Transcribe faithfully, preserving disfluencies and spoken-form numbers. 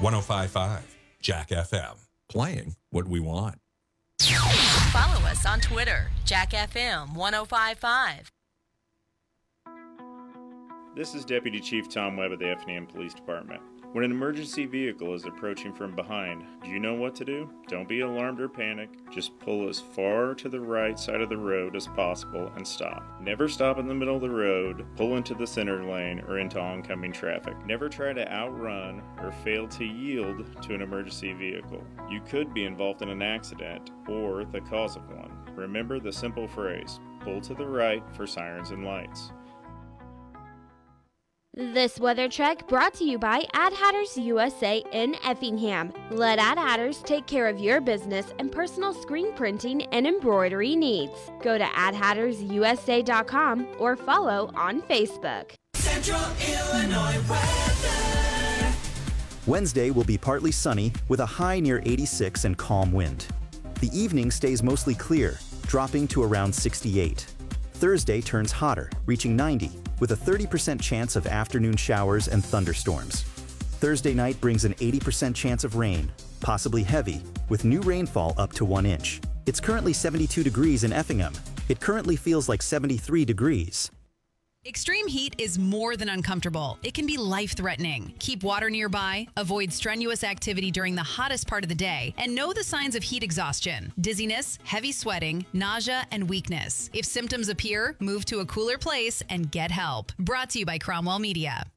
one oh five point five Jack F M. Playing what we want. Follow us on Twitter, Jack F M one oh five point five. This is Deputy Chief Tom Webb of the Effingham Police Department. When an emergency vehicle is approaching from behind, do you know what to do? Don't be alarmed or panic. Just pull as far to the right side of the road as possible and stop. Never stop in the middle of the road, pull into the center lane, or into oncoming traffic. Never try to outrun or fail to yield to an emergency vehicle. You could be involved in an accident or the cause of one. Remember the simple phrase, pull to the right for sirens and lights. This weather check brought to you by Ad Hatters U S A in Effingham. Let Ad Hatters take care of your business and personal screen printing and embroidery needs. Go to ad hatters u s a dot com or follow on Facebook. Central Illinois weather. Wednesday will be partly sunny with a high near eighty-six and calm wind. The evening stays mostly clear, dropping to around sixty-eight. Thursday turns hotter, reaching ninety, with a thirty percent chance of afternoon showers and thunderstorms. Thursday night brings an eighty percent chance of rain, possibly heavy, with new rainfall up to one inch. It's currently seventy-two degrees in Effingham. It currently feels like seventy-three degrees. Extreme heat is more than uncomfortable. It can be life-threatening. Keep water nearby, avoid strenuous activity during the hottest part of the day, and know the signs of heat exhaustion: dizziness, heavy sweating, nausea, and weakness. If symptoms appear, move to a cooler place and get help. Brought to you by Cromwell Media.